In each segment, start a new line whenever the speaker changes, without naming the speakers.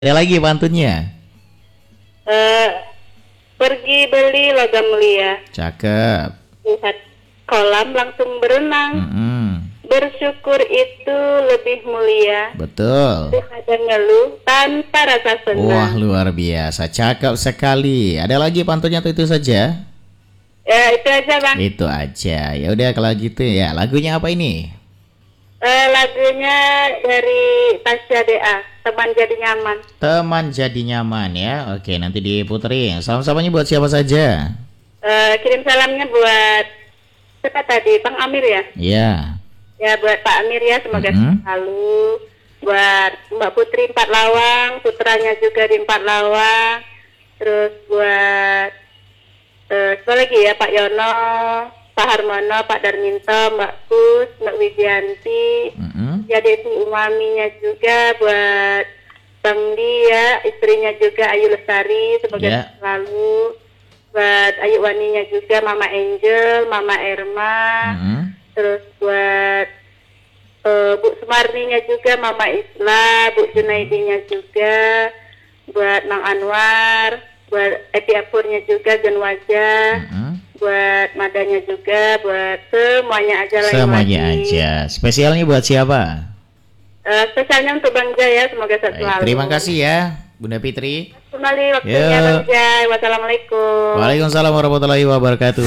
Ada lagi pantunnya.
Eh, Pergi beli logam mulia,
Cakep.
lihat kolam langsung berenang.
Mm-mm.
Bersyukur itu lebih mulia
Betul.
daripada ngeluh tanpa rasa
Wah,
senang.
luar biasa. Cakep sekali. Ada lagi pantunnya atau itu saja?
Ya itu aja bang.
Itu aja. Ya udah kalau gitu ya. Lagunya apa ini?
Lagunya dari Tasya DA, teman jadi nyaman.
Teman jadi nyaman ya. Oke, nanti diputerin. Salam-salamnya buat siapa saja?
Kirim salamnya buat siapa tadi, Bang Amir ya?
Iya.
Ya buat Pak Amir ya, semoga
Mm-hmm.
selalu. Buat Mbak Putri Empat Lawang, putranya juga di Empat Lawang. Terus buat siapa lagi ya, Pak Yono, Pak Harmono, Pak Darminto, Mbak Kus, Mbak Widianti.
Mm-mm.
Ya Desi Umaminya juga, buat Bang Dia, istrinya juga Ayu Lestari, semoga
Ya.
selalu. Buat Ayu Waninya juga, Mama Angel, Mama Erma.
Mm-mm.
Terus buat Bu Sumarninya juga, Mama Isla, Bu Junaidinya juga, buat Mang Anwar, buat Eti Apurnya juga, John Wajah,
Mm-mm.
buat Madanya juga, buat semuanya aja lagi.
Semuanya aja. Spesialnya buat siapa?
Spesialnya untuk Bang Jaya, semoga sehat
Baik,
selalu.
terima kasih ya, Bunda Fitri.
Kembali waktunya
Yo.
Bang Jaya. Wassalamualaikum.
Waalaikumsalam warahmatullahi wabarakatuh.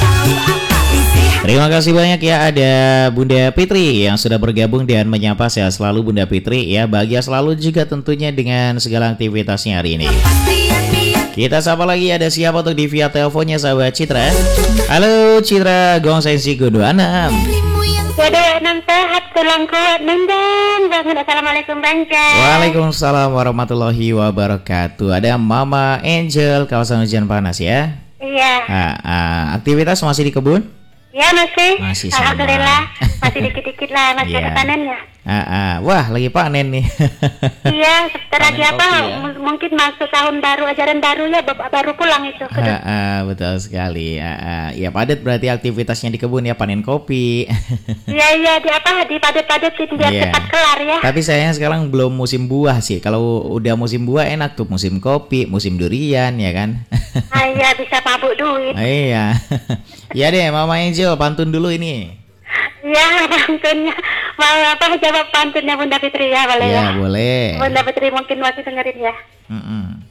Terima kasih banyak ya, ada Bunda Fitri yang sudah bergabung dan menyapa. Sehat selalu Bunda Fitri ya, bahagia selalu juga tentunya dengan segala aktivitasnya hari ini. Kita sapa lagi, ada siapa untuk di via teleponnya, sahabat Citra. Halo Citra, Gong Sensi Kudu 6.
Waduh, enam sehat, tulang kuat, nendang bangun. Assalamualaikum Bang Jaya.
Waalaikumsalam warahmatullahi wabarakatuh. Ada Mama Angel, kawasan hujan panas ya.
Iya.
Aktivitas masih di kebun?
Ya masih.
Masih sama.
Alhamdulillah masih dikit-dikit lah, masih
Iya.
ada panennya.
Wah, lagi panen nih.
Iya, sebentar lagi
Panen
apa?
kopi ya.
Mungkin masuk tahun baru, ajaran baru ya, baru pulang itu.
Betul sekali. Ya padat berarti aktivitasnya di kebun ya, panen kopi.
Iya, di apa? Di padat-padatin biar
Iya.
cepat kelar ya.
Tapi sayangnya sekarang belum musim buah sih. Kalau udah musim buah enak tuh, musim kopi, musim durian ya kan.
Iya, bisa mabuk duit.
Iya. Ya deh, Mama Angel, pantun dulu ini.
Iya, pantunnya. Mau apa? Jawab pantunnya Bunda Fitri ya, boleh ya?
Ya boleh.
Bunda Fitri mungkin masih dengerin ya.
Mm-mm.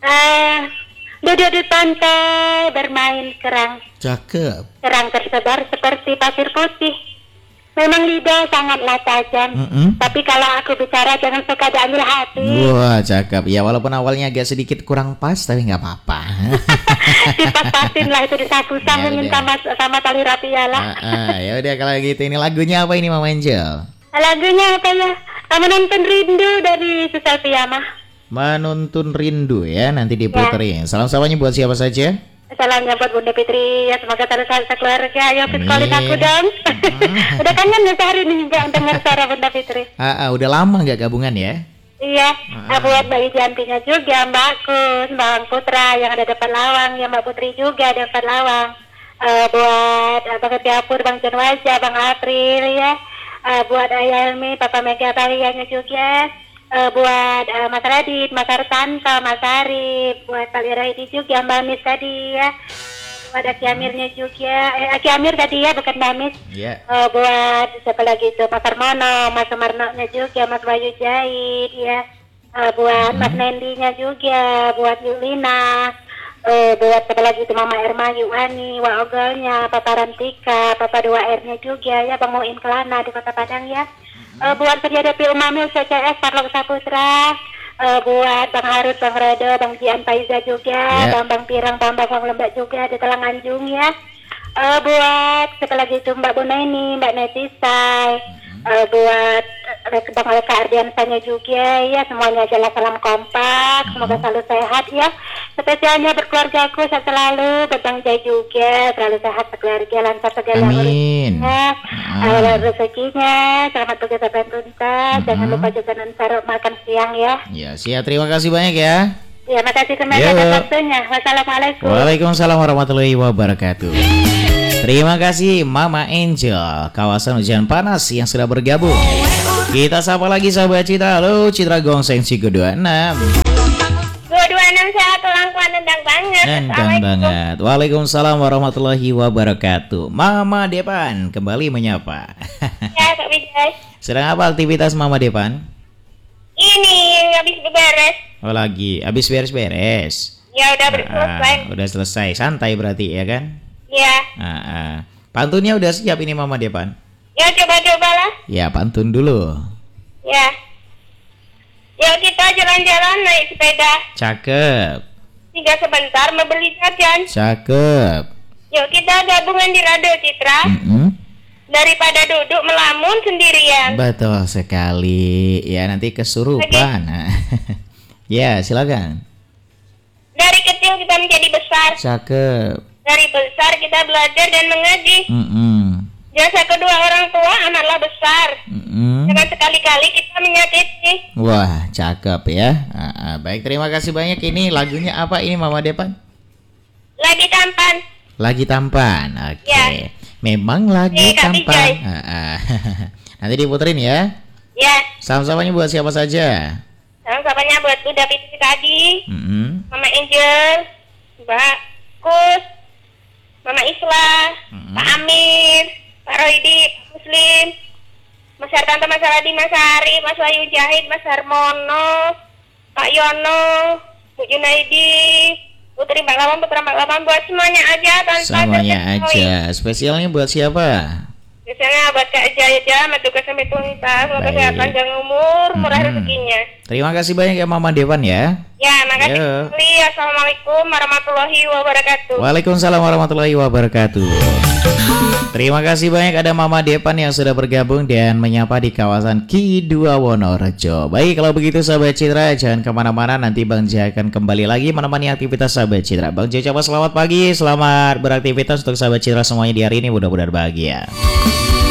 Duduk di pantai bermain kerang.
Cakep.
Kerang tersebar seperti pasir putih. Memang lidah sangatlah tajam.
Mm-mm.
Tapi kalau aku bicara jangan suka diambil hati.
Wah, cakep. Ya walaupun awalnya agak sedikit kurang pas, tapi nggak apa-apa.
Dipas-pasin lah itu disapu
Ya
sama minta sama tali rapi ya lah.
Ya udah kalau gitu, ini lagunya apa ini Mama Angel?
Lagunya apa ya? Menonton rindu dari Susel Piyama.
Menuntun rindu ya, nanti diputerin. Salam-salamnya buat siapa saja?
Salamnya buat Bunda Fitri ya, semoga terus sehat keluarga. Ayo
Amin.
callin aku dong. Udah kangen ya sehari ini juga dengar suara Bunda Fitri.
Udah lama nggak gabungan ya?
Iya, buat Mbak Wijantinya juga, Mbak Kus, Bang Putra yang ada depan lawang, ya Mbak Putri juga ada depan lawang. Buat Bang Tiapur, Bang John Wajah, Bang April ya. Buat Ayah Helmi, Papa Mega Balianya juga. Buat Mas Radit, Mas Artanto, Mas Arif, buat Pak Liraidi juga, Mbak Mis tadi ya. Buat Aki Amirnya juga, Aki Amir tadi ya, bukan Mbak Mis.
Iya.
Buat siapa lagi itu, Mas Armono, Mas Sumarno-nya juga, Mas Bayu Jahid ya. Buat Mas Nendinya juga, buat Yulina. Buat siapa lagi itu, Mama Erma, Yuhani, Wa Ogolnya, Papa Rantika, Papa 2R-nya juga ya, Bang Muin Kelana di Kota Padang ya. Buat Penjadapi Umamil CCS Parlok Saputra, buat Bang Harus, Bang Redo, Bang Jian Paiza juga, Bang Pirang, Bang Lembak juga di Telanganjung ya. Buat siapa lagi itu, Mbak Bonaini, Mbak Netisai, buat Bang Aleka Ardiansanya juga ya, semuanya adalah salam kompak, semoga selalu sehat ya. Spesialnya berkeluarga aku sehat selalu, Bang Jai juga selalu sehat keluarga, lancar segala
Amin.
urusannya, rezekinya, selamat bekerja dan tuntas, jangan lupa juga makan siang ya.
Ya, siap. Terima kasih banyak ya.
Ya, makasih kembali
Yo.
atas waktunya. Wassalamualaikum.
Waalaikumsalam warahmatullahi wabarakatuh. Terima kasih Mama Angel, kawasan hujan panas yang sudah bergabung. Kita sapa lagi sahabat Citra. Halo Citra Gongseng si ke-26.
226 sehat ulang kuat nendang banget.
Nendang banget. Waalaikumsalam warahmatullahi wabarakatuh. Mama Depan kembali menyapa.
Ya Kak Wijay.
Sedang apa aktivitas Mama Depan?
Ini habis beres.
Oh lagi, habis beres-beres.
Ya udah selesai.
Udah selesai, santai berarti ya kan?
Ya.
Pantunnya udah siap ini Mama Depan?
Ya coba-cobalah.
Ya pantun dulu.
Ya. Yuk kita jalan-jalan naik sepeda.
Cakep.
Tinggal sebentar mau beli jajan.
Cakep.
Yuk kita gabungan di Radio Citra. Daripada duduk melamun sendirian.
Betul sekali. Ya nanti kesurupan. Ya silakan.
Dari kecil kita menjadi besar.
Cakep.
Dari besar kita belajar dan mengaji. Jasa kedua orang tua amatlah besar. Jangan sekali-kali kita menyakiti.
Wah cakep ya. Baik terima kasih banyak. Ini lagunya apa ini Mama Depan?
Lagi tampan.
Lagi tampan. Oke.
Ya.
Memang lagi tampan. Nanti diputerin ya.
Ya.
Salam-salamnya buat siapa saja?
Salam-salamnya buat Bunda Fitri tadi. Mama Angel, Mbak Kus, Mama Isla, Pak Amir, Pak Roidi, Pak Muslim, Mas Tante, Mas Aladi, Mas Ari, Mas Wahyu Jahid, Mas Harmono, Pak Yono, Bu Junaidi, Putri Mbak Lawan, Putra Mbak Lawan, buat semuanya aja.
Semuanya aja. Spesialnya buat siapa?
Biasanya buat Kak Jaya, Maduka sampai tuntas, semoga sehat panjang umur, murah rezekinya.
Terima kasih banyak ya Mama Depan ya.
Ya, makasih. Assalamualaikum warahmatullahi wabarakatuh.
Waalaikumsalam warahmatullahi wabarakatuh. Terima kasih banyak ada Mama Depan yang sudah bergabung dan menyapa di kawasan Ki2 Wonorejo. Baik kalau begitu sahabat Citra, jangan kemana-mana, nanti Bang Jaya akan kembali lagi menemani aktivitas sahabat Citra. Bang Jaya ucapkan selamat pagi, selamat beraktivitas untuk sahabat Citra semuanya di hari ini, mudah-mudahan bahagia.